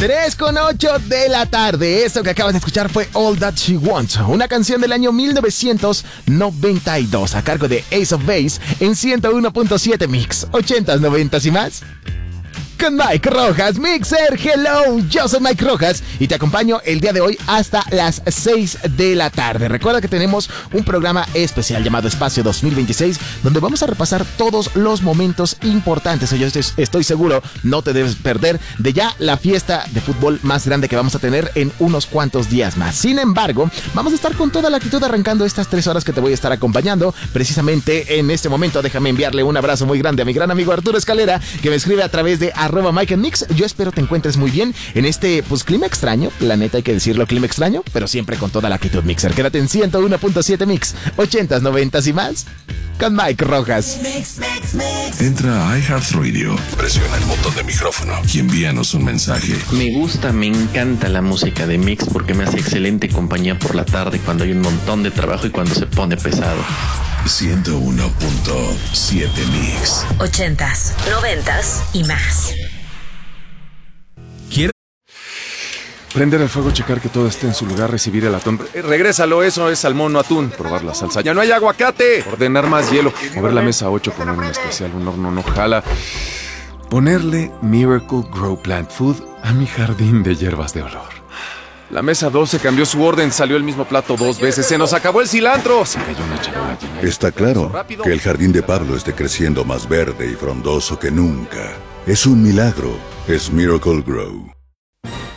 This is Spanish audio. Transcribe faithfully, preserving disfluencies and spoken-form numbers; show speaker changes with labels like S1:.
S1: tres con ocho de la tarde. Esto que acabas de escuchar fue All That She Wants, una canción del año mil novecientos noventa y dos a cargo de Ace of Base en ciento uno punto siete Mix, ochentas, noventas y más. Con Mike Rojas, Mixer, hello, yo soy Mike Rojas y te acompaño el día de hoy hasta las seis de la tarde. Recuerda que tenemos un programa especial llamado Espacio dos mil veintiséis, donde vamos a repasar todos los momentos importantes. Yo estoy seguro, no te debes perder de ya la fiesta de fútbol más grande que vamos a tener en unos cuantos días más. Sin embargo, vamos a estar con toda la actitud arrancando estas tres horas que te voy a estar acompañando. Precisamente en este momento, déjame enviarle un abrazo muy grande a mi gran amigo Arturo Escalera, que me escribe a través de arroba Mike and Mix. Yo espero te encuentres muy bien en este, pues, clima extraño. La neta, hay que decirlo, clima extraño, pero siempre con toda la actitud, Mixer. Quédate en ciento uno punto siete Mix, ochentas, noventas y más, con Mike Rojas.
S2: Mix, mix, mix. Entra a iHeartRadio, presiona el botón de micrófono y envíanos un mensaje.
S3: Me gusta, me encanta la música de Mix porque me hace excelente compañía por la tarde cuando hay un montón de trabajo y cuando se pone pesado.
S2: ciento uno punto siete Mix.
S4: Ochentas, noventas y más.
S5: Prender el fuego, checar que todo esté en su lugar, recibir el atún. Eh, regrésalo, eso es salmón, no atún. Probar la salsa. ¡Ya no hay aguacate! Ordenar más hielo. Mover la mesa ocho, poner un especial, un horno no jala. Ponerle Miracle Grow Plant Food a mi jardín de hierbas de olor. La mesa doce cambió su orden, salió el mismo plato dos veces. ¡Se nos acabó el cilantro! Se cayó una charola llena.
S6: Está claro que el jardín de Pablo esté creciendo más verde y frondoso que nunca. Es un milagro. Es Miracle Grow.